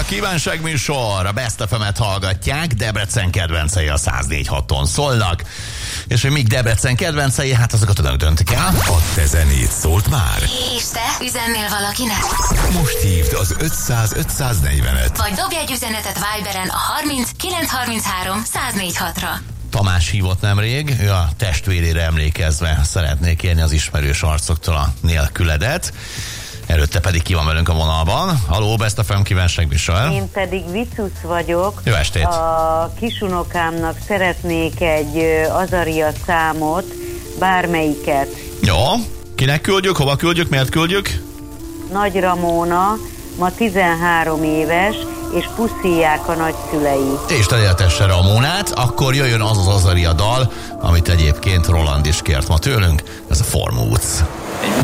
Kívánság műsor, a Best FM-et hallgatják, Debrecen kedvencei a 104.6-on szólnak, és hogy mik Debrecen kedvencei, hát azokat önök döntik el. A te zenét szólt már. És te üzennél valakinek? Most hívd az 500-540-et. Vagy dobj egy üzenetet Viberen a 30 933 104.6-ra. Tamás hívott nemrég, ő a testvérére emlékezve szeretné kérni az ismerős arcoktól a nélküledet. Előtte pedig ki van velünk a vonalban. Haló, Best FM, kívánság műsor. Én pedig Vicusz vagyok. Jó estét. A kisunokámnak szeretnék egy Azaria számot, bármelyiket. Jó, kinek küldjük, hova küldjük, miért küldjük? Nagy Ramóna, ma 13 éves, és puszíják a nagyszülei. És teljesítesse Ramónát, akkor jöjjön az az Azaria dal, amit egyébként Roland is kért ma tőlünk, ez a Formúc.